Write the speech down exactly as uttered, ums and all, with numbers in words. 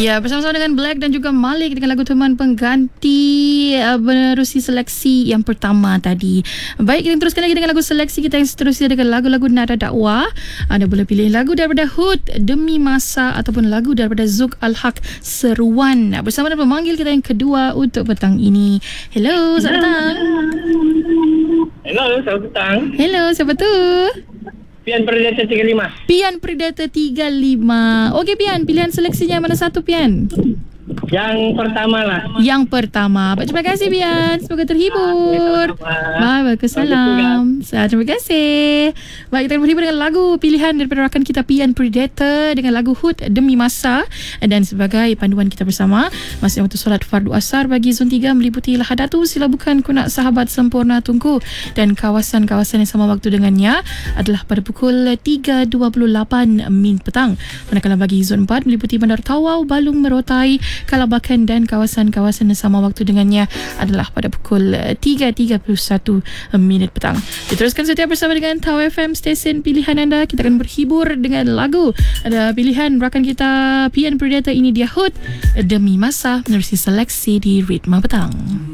Ya, bersama-sama dengan Black dan juga Malik dengan lagu teman pengganti uh, menerusi seleksi yang pertama tadi. Baik, kita teruskan lagi dengan lagu seleksi kita yang seterusnya dengan lagu-lagu nada dakwah. Anda boleh pilih lagu daripada Hood, Demi Masa ataupun lagu daripada Zuk Al-Haq, Seruan. Bersama dengan pemanggil kita yang kedua untuk petang ini. Hello, selamat petang. Hello, selamat petang. Hello, siapa tu? Pian Predator tiga puluh lima. Pian Predator tiga puluh lima. Okey Pian, pilihan seleksinya mana satu Pian? Yang pertama lah. Yang pertama. Baik, terima kasih Pian. Semoga terhibur. Bye, Waalaikumsalam. Terima kasih. Baik, kita akan berhibur dengan lagu pilihan daripada rakan kita Pian Predator dengan lagu Hood, Demi Masa. Dan sebagai panduan kita bersama, masa waktu solat fardu asar bagi zon tiga meliputi Lahadatu, Sila Bukan, Kunak Sahabat, Sempurna Tunku dan kawasan-kawasan yang sama waktu dengannya adalah pada pukul tiga dua puluh lapan minit petang. Manakala bagi zon empat meliputi Bandar Tawau, Balung, Merotai, Kalabakan dan kawasan-kawasan yang sama waktu dengannya adalah pada pukul tiga tiga puluh satu minit petang. Diteruskan setia bersama dengan Tau F M, stesen pilihan anda. Kita akan berhibur dengan lagu. Ada pilihan rakan kita Pian Predator, ini dia Hood, Demi Masa menerusi seleksi di Ritma Petang.